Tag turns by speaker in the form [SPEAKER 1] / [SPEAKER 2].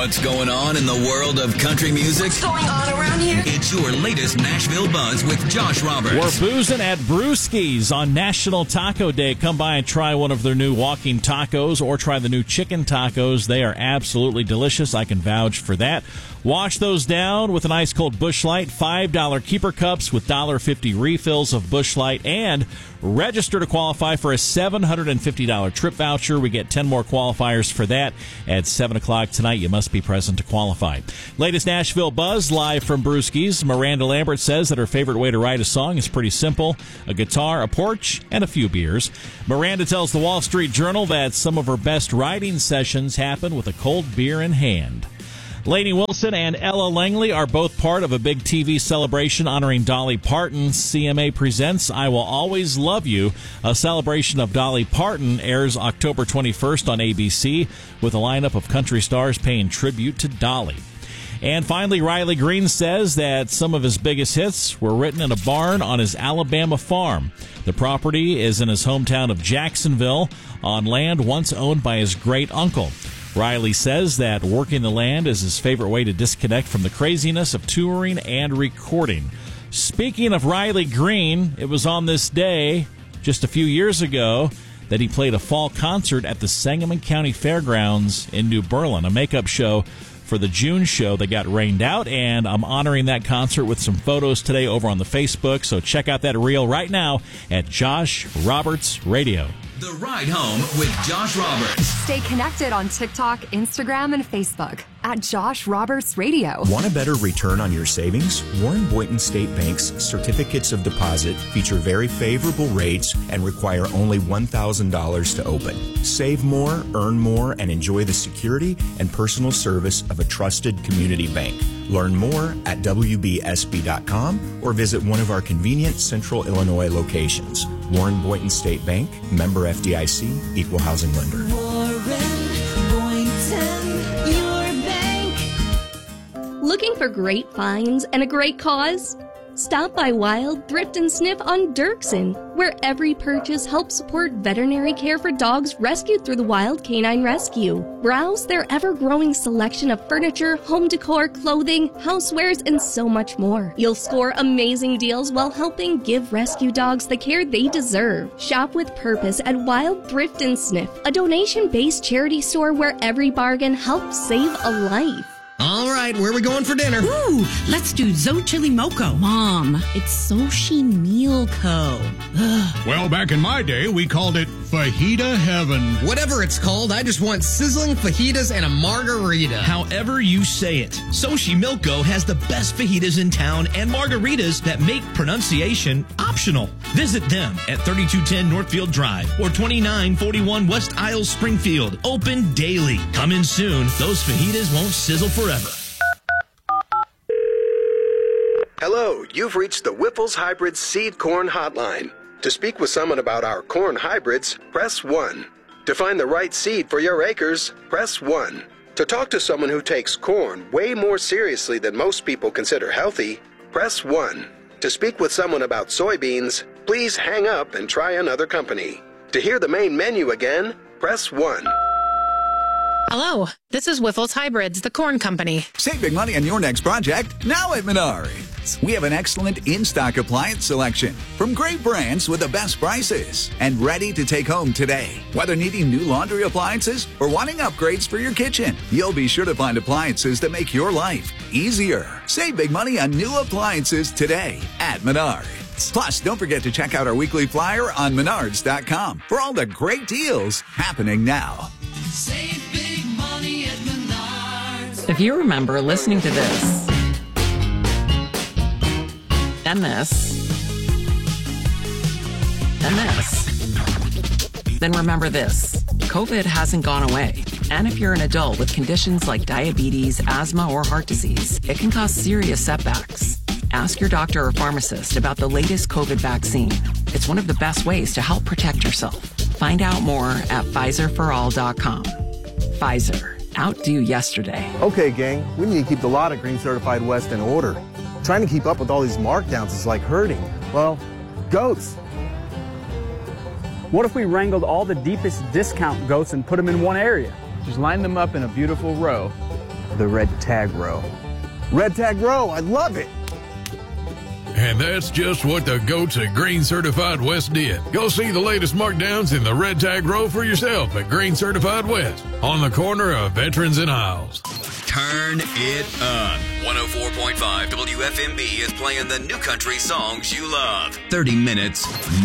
[SPEAKER 1] What's going on in the world of country music?
[SPEAKER 2] What's going on around here?
[SPEAKER 1] It's your latest Nashville Buzz with Josh Roberts.
[SPEAKER 3] We're boozing at Brewski's on National Taco Day. Come by and try one of their new walking tacos or try the new chicken tacos. They are absolutely delicious. I can vouch for that. Wash those down with an ice cold Busch Light, $5 keeper cups with $1.50 refills of Busch Light, and register to qualify for a $750 trip voucher. We get 10 more qualifiers for that at 7 o'clock tonight. You must be present to qualify. Latest Nashville Buzz live from Brewski's. Miranda Lambert says that her favorite way to write a song is pretty simple: a guitar, a porch, and a few beers. Miranda tells the Wall Street Journal that some of her best writing sessions happen with a cold beer in hand. Lainey Wilson and Ella Langley are both part of a big TV celebration honoring Dolly Parton. CMA presents I Will Always Love You. A celebration of Dolly Parton airs October 21st on ABC with a lineup of country stars paying tribute to Dolly. And finally, Riley Green says that some of his biggest hits were written in a barn on his Alabama farm. The property is in his hometown of Jacksonville on land once owned by his great-uncle. Riley says that working the land is his favorite way to disconnect from the craziness of touring and recording. Speaking of Riley Green, it was on this day just a few years ago that he played a fall concert at the Sangamon County Fairgrounds in New Berlin, a makeup show for the June show that got rained out, and I'm honoring that concert with some photos today over on the Facebook, so check out that reel right now at Josh Roberts Radio.
[SPEAKER 1] The Ride Home with Josh Roberts.
[SPEAKER 4] Stay connected on TikTok, Instagram, and Facebook at Josh Roberts Radio.
[SPEAKER 5] Want a better return on your savings? Warren Boynton State Bank's certificates of deposit feature very favorable rates and require only $1,000 to open. Save more, earn more, and enjoy the security and personal service of a trusted community bank. Learn more at WBSB.com or visit one of our convenient Central Illinois locations. Warren Boynton State Bank, member FDIC, equal housing lender.
[SPEAKER 2] Warren Boynton, your bank.
[SPEAKER 6] Looking for great finds and a great cause? Stop by Wild Thrift and Sniff on Dirksen, where every purchase helps support veterinary care for dogs rescued through the Wild Canine Rescue. Browse their ever-growing selection of furniture, home decor, clothing, housewares, and so much more. You'll score amazing deals while helping give rescue dogs the care they deserve. Shop with purpose at Wild Thrift and Sniff, a donation-based charity store where every bargain helps save a life.
[SPEAKER 7] All right, where are we going for dinner?
[SPEAKER 8] Ooh, let's do Zochili Moco. Mom, it's Soshi Meal Co. Ugh.
[SPEAKER 9] Well, back in my day, we called it Fajita Heaven.
[SPEAKER 7] Whatever it's called, I just want sizzling fajitas and a margarita.
[SPEAKER 10] However you say it, Soshi Milko has the best fajitas in town and margaritas that make pronunciation optional. Visit them at 3210 Northfield Drive or 2941 West Isles Springfield. Open daily. Come in soon. Those fajitas won't sizzle forever.
[SPEAKER 11] Hello, you've reached the Whiffles Hybrid Seed Corn Hotline. To speak with someone about our corn hybrids, press 1. To find the right seed for your acres, press 1. To talk to someone who takes corn way more seriously than most people consider healthy, press 1. To speak with someone about soybeans, please hang up and try another company. To hear the main menu again, press 1.
[SPEAKER 12] Hello, this is Whiffles Hybrids, the corn company.
[SPEAKER 13] Save big money on your next project now at Menards. We have an excellent in-stock appliance selection from great brands with the best prices and ready to take home today. Whether needing new laundry appliances or wanting upgrades for your kitchen, you'll be sure to find appliances that make your life easier. Save big money on new appliances today at Menards. Plus, don't forget to check out our weekly flyer on Menards.com for all the great deals happening now.
[SPEAKER 2] Save big money at Menards.
[SPEAKER 14] If you remember listening to this, and this, and this, then remember this. COVID hasn't gone away. And if you're an adult with conditions like diabetes, asthma, or heart disease, it can cause serious setbacks. Ask your doctor or pharmacist about the latest COVID vaccine. It's one of the best ways to help protect yourself. Find out more at PfizerForAll.com. Pfizer. Outdo yesterday.
[SPEAKER 15] Okay, gang, we need to keep the lot at Green Certified West in order. Trying to keep up with all these markdowns is like herding, well, goats.
[SPEAKER 16] What if we wrangled all the deepest discount goats and put them in one area?
[SPEAKER 17] Just line them up in a beautiful row.
[SPEAKER 15] the Red Tag Row. Red Tag Row, I love it.
[SPEAKER 16] And that's just what the goats at Green Certified West did. Go see the latest markdowns in the Red Tag Row for yourself at Green Certified West on the corner of Veterans and Isles.
[SPEAKER 1] Turn it up. 104.5 WFMB is playing the new country songs you love. 30 minutes.